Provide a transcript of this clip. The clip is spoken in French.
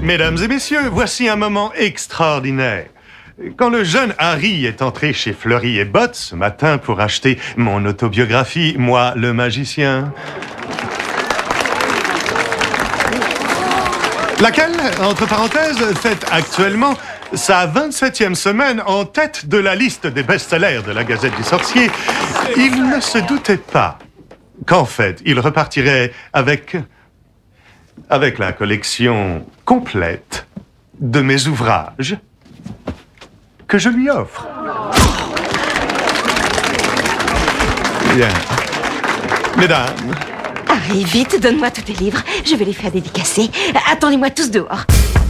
Mesdames et messieurs, voici un moment extraordinaire. Quand le jeune Harry est entré chez Fleury et Bottes ce matin pour acheter mon autobiographie, Moi, le magicien... Laquelle, entre parenthèses, fête actuellement sa 27e semaine en tête de la liste des best-sellers de la Gazette du Sorcier. Il ne se doutait pas qu'en fait, il repartirait avec la collection complète de mes ouvrages que je lui offre. Bien. Mesdames... Allez, vite, donne-moi tous tes livres. Je vais les faire dédicacer. Attendez-moi tous dehors.